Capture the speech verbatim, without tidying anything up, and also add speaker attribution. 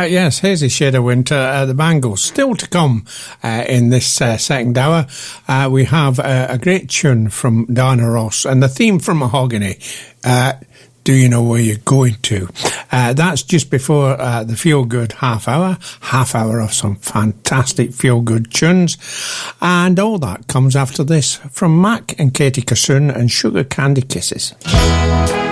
Speaker 1: Uh, yes, Hazy Shade of Winter, uh, the Bangles. Still to come uh, in this uh, second hour, uh, we have uh, a great tune from Diana Ross and the theme from Mahogany. Uh, Do you know where you're going to? Uh, that's just before uh, the Feel Good half hour. Half hour of some fantastic Feel Good tunes. And all that comes after this from Mac and Katie Kassoon and Sugar Candy Kisses.